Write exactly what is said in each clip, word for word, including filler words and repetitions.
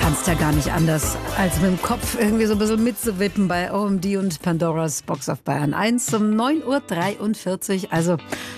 kannst ja gar nicht anders, als mit dem Kopf irgendwie so ein bisschen mitzuwippen bei O M D und Pandoras Box auf Bayern eins um neun Uhr dreiundvierzig. Also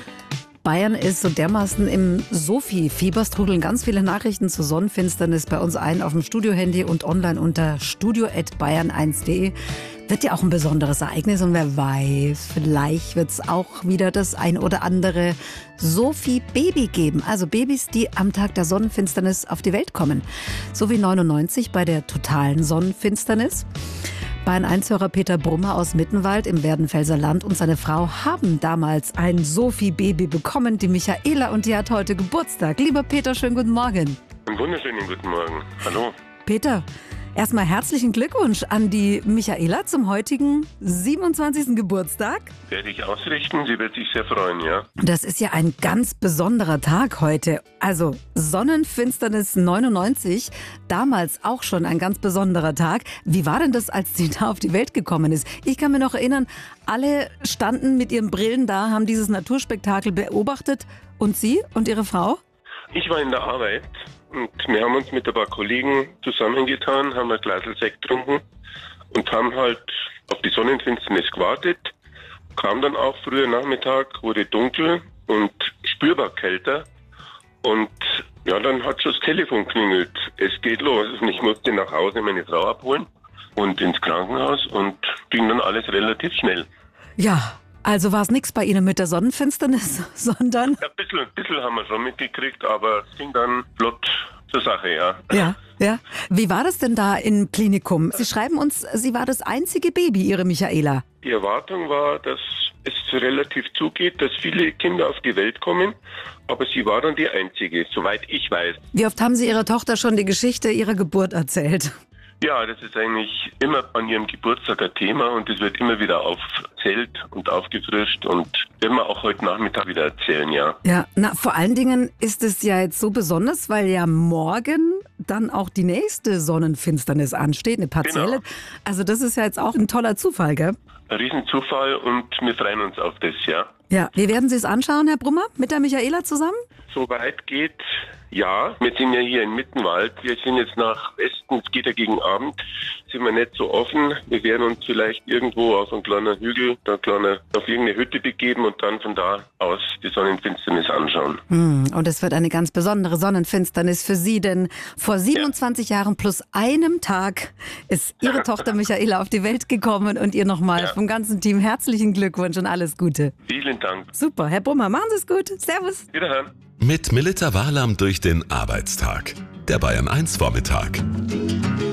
Bayern ist so dermaßen im Sophie-Fieber. Es trudeln ganz viele Nachrichten zur Sonnenfinsternis bei uns ein auf dem Studiohandy und online unter studio at bayern eins punkt de. Wird ja auch ein besonderes Ereignis und wer weiß, vielleicht wird es auch wieder das ein oder andere Sophie-Baby geben. Also Babys, die am Tag der Sonnenfinsternis auf die Welt kommen. So wie neunundneunzig bei der totalen Sonnenfinsternis. Bayern eins-Hörer Peter Brummer aus Mittenwald im Werdenfelser Land und seine Frau haben damals ein Sophie-Baby bekommen, die Michaela, und die hat heute Geburtstag. Lieber Peter, schönen guten Morgen. Einen wunderschönen guten Morgen. Hallo. Peter, erstmal herzlichen Glückwunsch an die Michaela zum heutigen siebenundzwanzigsten Geburtstag. Werde ich ausrichten, sie wird sich sehr freuen, ja. Das ist ja ein ganz besonderer Tag heute. Also Sonnenfinsternis neunundneunzig, damals auch schon ein ganz besonderer Tag. Wie war denn das, als sie da auf die Welt gekommen ist? Ich kann mir noch erinnern, alle standen mit ihren Brillen da, haben dieses Naturspektakel beobachtet. Und Sie und Ihre Frau? Ich war in der Arbeit und wir haben uns mit ein paar Kollegen zusammengetan, haben ein Glas Sekt getrunken und haben halt auf die Sonnenfinsternis gewartet. Kam dann auch früher Nachmittag, wurde dunkel und spürbar kälter. Und ja, dann hat schon das Telefon klingelt. Es geht los. Und ich musste nach Hause meine Frau abholen und ins Krankenhaus und ging dann alles relativ schnell. Ja, also war es nichts bei Ihnen mit der Sonnenfinsternis, sondern... Ja, ein bisschen, ein bisschen haben wir schon mitgekriegt, aber es ging dann flott zur Sache, ja. Ja, ja. Wie war das denn da im Klinikum? Sie schreiben uns, sie war das einzige Baby, Ihre Michaela. Die Erwartung war, dass es relativ zugeht, dass viele Kinder auf die Welt kommen, aber sie war dann die einzige, soweit ich weiß. Wie oft haben Sie Ihrer Tochter schon die Geschichte ihrer Geburt erzählt? Ja, das ist eigentlich immer an ihrem Geburtstag ein Thema und es wird immer wieder aufzählt und aufgefrischt und werden wir auch heute Nachmittag wieder erzählen, ja. Ja, na, vor allen Dingen ist es ja jetzt so besonders, weil ja morgen dann auch die nächste Sonnenfinsternis ansteht, eine partielle. Genau. Also das ist ja jetzt auch ein toller Zufall, gell? Ein Riesenzufall und wir freuen uns auf das, ja. Ja, wie werden Sie es anschauen, Herr Brummer, mit der Michaela zusammen? Soweit geht, ja. Wir sind ja hier in Mittenwald. Wir sind jetzt nach Westen, es geht ja gegen Abend, sind wir nicht so offen. Wir werden uns vielleicht irgendwo auf einen kleinen Hügel, da kleine, auf irgendeine Hütte begeben und dann von da aus die Sonnenfinsternis anschauen. Hm, und es wird eine ganz besondere Sonnenfinsternis für Sie, denn vor siebenundzwanzig ja. Jahren plus einem Tag ist Ihre Tochter Michaela auf die Welt gekommen und ihr nochmal ja. vom ganzen Team herzlichen Glückwunsch und alles Gute. Vielen Dank. Super, Herr Brummer, machen Sie es gut. Servus. Wiederhören. Mit Melitta Wahlam durch den Arbeitstag. Der Bayern eins Vormittag.